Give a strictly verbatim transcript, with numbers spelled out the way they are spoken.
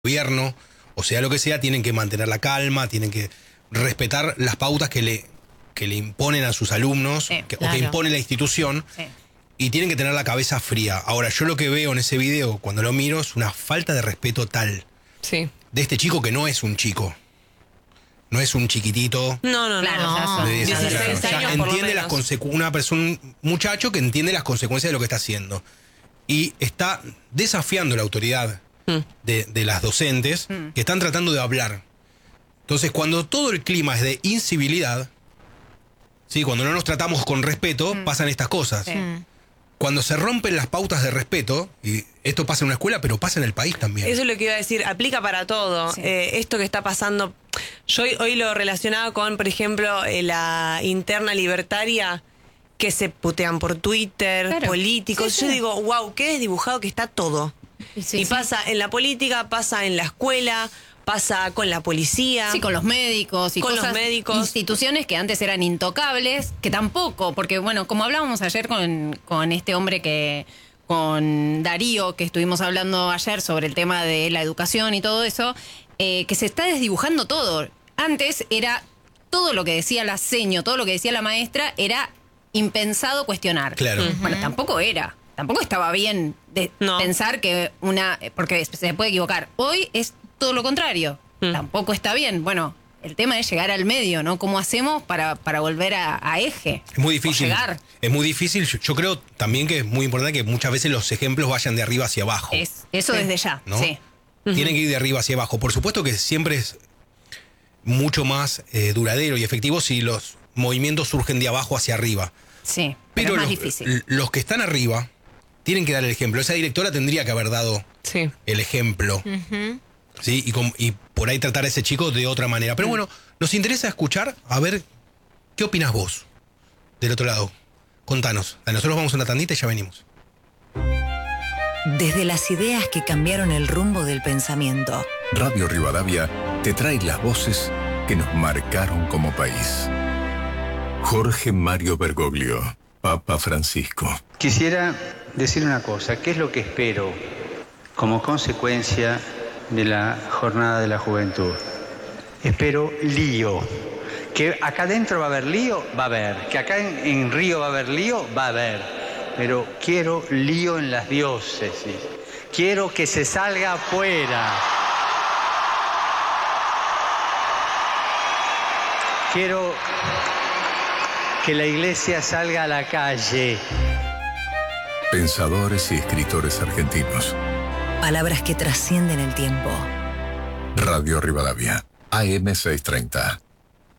gobierno, o sea lo que sea, tienen que mantener la calma, tienen que respetar las pautas que le, que le imponen a sus alumnos, sí, que, claro. o que impone la institución, sí. Y tienen que tener la cabeza fría. Ahora, yo lo que veo en ese video, cuando lo miro, es una falta de respeto tal sí. de este chico que no es un chico. No es un chiquitito. No, no, claro, no. no. De dieciséis dieciséis años, años, por lo entiende las menos. consecu- una persona, un muchacho que entiende las consecuencias de lo que está haciendo. Y está desafiando la autoridad mm. de, de las docentes mm. que están tratando de hablar. Entonces, cuando todo el clima es de incivilidad, ¿sí? Cuando no nos tratamos con respeto, mm. pasan estas cosas. Sí. Cuando se rompen las pautas de respeto, y esto pasa en una escuela, pero pasa en el país también. Eso es lo que iba a decir, aplica para todo. Sí. Eh, esto que está pasando, yo hoy, hoy lo relacionaba con, por ejemplo, eh, la interna libertaria, que se putean por Twitter, claro. políticos. Sí, yo sí. digo, wow, qué desdibujado que está todo. Sí, y sí. pasa en la política, pasa en la escuela, pasa con la policía. Sí, con los médicos y con cosas, los médicos. Instituciones que antes eran intocables, que tampoco, porque bueno, como hablábamos ayer con, con este hombre que, con Darío, que estuvimos hablando ayer sobre el tema de la educación y todo eso, eh, que se está desdibujando todo. Antes era todo lo que decía la seño, todo lo que decía la maestra, era impensado cuestionar. Claro. Uh-huh. Bueno, tampoco era. Tampoco estaba bien de no. pensar que una... Porque se puede equivocar. Hoy es todo lo contrario. Mm. Tampoco está bien. Bueno, el tema es llegar al medio, ¿no? ¿Cómo hacemos para, para volver a, a eje? Es muy difícil. Llegar. Es muy difícil. Yo, yo creo también que es muy importante que muchas veces los ejemplos vayan de arriba hacia abajo. Es, eso sí. desde ya, ¿no? sí. Tienen Uh-huh. que ir de arriba hacia abajo. Por supuesto que siempre es mucho más eh, duradero y efectivo si los movimientos surgen de abajo hacia arriba. Sí, pero, pero es más los, difícil. Los que están arriba tienen que dar el ejemplo. Esa directora tendría que haber dado sí. el ejemplo. Uh-huh. ¿Sí? Y, con, y por ahí tratar a ese chico de otra manera. Pero bueno, nos interesa escuchar, a ver, ¿qué opinas vos del otro lado? Contanos. Nosotros vamos a una tandita y ya venimos. Desde las ideas que cambiaron el rumbo del pensamiento. Radio Rivadavia te trae las voces que nos marcaron como país. Jorge Mario Bergoglio, Papa Francisco. Quisiera decir una cosa, ¿qué es lo que espero como consecuencia de la Jornada de la Juventud? Espero lío. Que acá adentro va a haber lío, va a haber. Que acá en, en Río va a haber lío, va a haber. Pero quiero lío en las diócesis. Quiero que se salga afuera. Quiero que la iglesia salga a la calle. Pensadores y escritores argentinos. Palabras que trascienden el tiempo. Radio Rivadavia, A M seiscientos treinta.